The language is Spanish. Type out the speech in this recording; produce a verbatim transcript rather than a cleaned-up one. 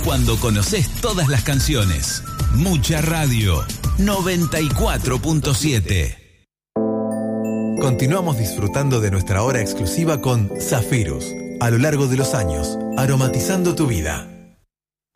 cuando conoces todas las canciones. Mucha radio, noventa y cuatro punto siete. Continuamos disfrutando de nuestra hora exclusiva con Zafirus, a lo largo de los años, aromatizando tu vida.